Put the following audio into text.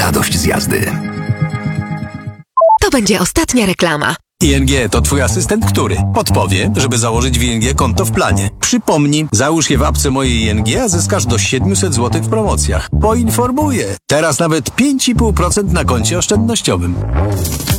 radość z jazdy. To będzie ostatnia reklama. ING to twój asystent, który podpowie, żeby założyć w ING konto w planie. Przypomni, załóż je w apce mojej ING, a zyskasz do 700 zł w promocjach. Poinformuje. Teraz nawet 5,5% na koncie oszczędnościowym.